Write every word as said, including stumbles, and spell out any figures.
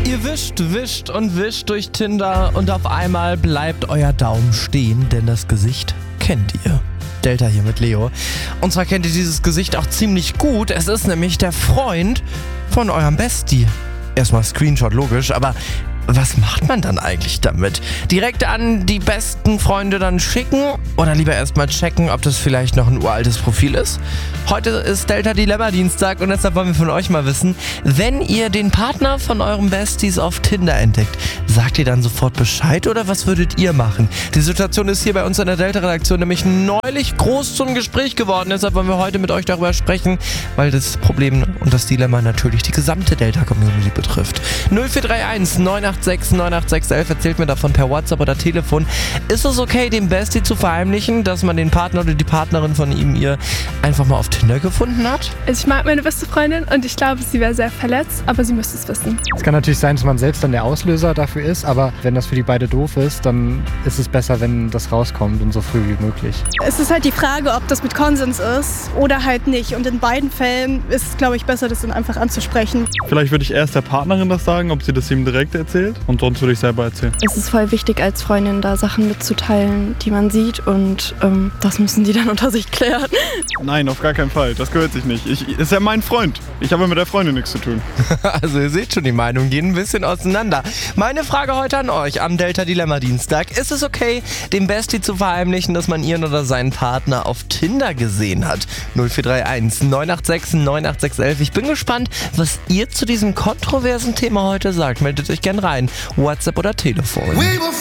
Ihr wischt, wischt und wischt durch Tinder und auf einmal bleibt euer Daumen stehen, denn das Gesicht kennt ihr. Delta hier mit Leo. Und zwar kennt ihr dieses Gesicht auch ziemlich gut. Es ist nämlich der Freund von eurem Bestie. Erstmal Screenshot, logisch, aber was macht man dann eigentlich damit? Direkt an die besten Freunde dann schicken oder lieber erstmal checken, ob das vielleicht noch ein uraltes Profil ist? Heute ist Delta Dilemma Dienstag und deshalb wollen wir von euch mal wissen, wenn ihr den Partner von eurem Besties auf Tinder entdeckt, sagt ihr dann sofort Bescheid oder was würdet ihr machen? Die Situation ist hier bei uns in der Delta-Redaktion nämlich neulich groß zum Gespräch geworden, deshalb wollen wir heute mit euch darüber sprechen, weil das Problem und das Dilemma natürlich die gesamte Delta-Community betrifft. null vier drei eins neun acht sechs neun acht sechs eins eins erzählt mir davon per WhatsApp oder Telefon. Ist es okay, dem Bestie zu verheimlichen, dass man den Partner oder die Partnerin von ihm, ihr einfach mal auf Tinder gefunden hat? Also ich mag meine beste Freundin und ich glaube, sie wäre sehr verletzt, aber sie müsste es wissen. Es kann natürlich sein, dass man selbst dann der Auslöser dafür ist, aber wenn das für die beide doof ist, dann ist es besser, wenn das rauskommt und so früh wie möglich. Es ist halt die Frage, ob das mit Konsens ist oder halt nicht. Und in beiden Fällen ist es, glaube ich, besser, das dann einfach anzusprechen. Vielleicht würde ich erst der Partnerin das sagen, ob sie das ihm direkt erzählt, und sonst würde ich selber erzählen. Es ist voll wichtig, als Freundin da Sachen mitzuteilen, die man sieht, und ähm, das müssen die dann unter sich klären. Nein, auf gar keinen Fall. Das gehört sich nicht. Ich, ist ja mein Freund. Ich habe mit der Freundin nichts zu tun. Also ihr seht schon, die Meinungen gehen ein bisschen auseinander. Meine Frage heute an euch am Delta Dilemma Dienstag. Ist es okay, dem Bestie zu verheimlichen, dass man ihren oder seinen Partner auf Tinder gesehen hat? null vier drei eins neun acht sechs neun acht sechs eins eins. Ich bin gespannt, was ihr zu diesem kontroversen Thema heute sagt. Meldet euch gern rein. WhatsApp oder Telefon.